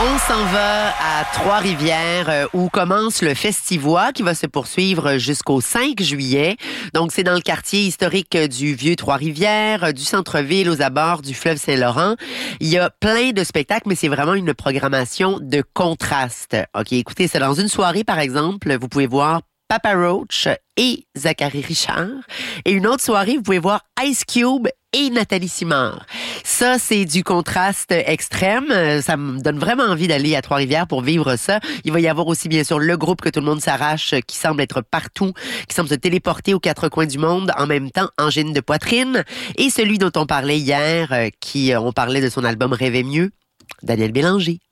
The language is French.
On s'en va à Trois-Rivières où commence le Festivois qui va se poursuivre jusqu'au 5 juillet. Donc, c'est dans le quartier historique du Vieux Trois-Rivières, du centre-ville aux abords du fleuve Saint-Laurent. Il y a plein de spectacles, mais c'est vraiment une programmation de contraste. OK, écoutez, c'est dans une soirée, par exemple, vous pouvez voir Papa Roach et Zachary Richard. Et une autre soirée, vous pouvez voir Ice Cube et Nathalie Simard. Ça, c'est du contraste extrême. Ça me donne vraiment envie d'aller à Trois-Rivières pour vivre ça. Il va y avoir aussi, bien sûr, le groupe Que tout le monde s'arrache, qui semble être partout, qui semble se téléporter aux quatre coins du monde, en même temps, Angine de poitrine. Et celui dont on parlait hier, on parlait de son album Rêver mieux, Daniel Bélanger.